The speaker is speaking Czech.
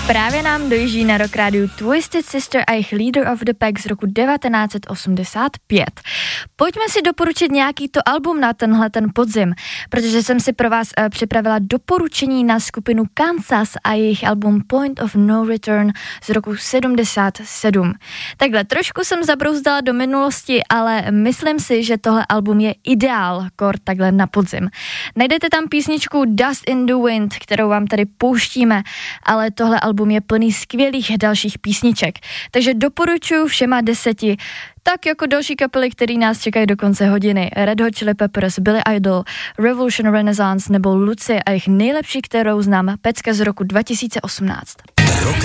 Právě nám dojíždí na Rock Rádiu Twisted Sister a jejich Leader of the Pack z roku 1985. Pojďme si doporučit nějaký to album na ten podzim, protože jsem si pro vás připravila doporučení na skupinu Kansas a jejich album Point of No Return z roku 77. Takhle, trošku jsem zabrouzdala do minulosti, ale myslím si, že tohle album je ideál kor takhle na podzim. Najdete tam písničku Dust in the Wind, kterou vám tady pouštíme, ale tohle album je plný skvělých dalších písniček. Takže doporučuji všema 10, tak jako další kapely, které nás čekají do konce hodiny. Red Hot Chili Peppers, Billy Idol, Revolution Renaissance nebo Lucie a jejich nejlepší, kterou znám, pecka z roku 2018.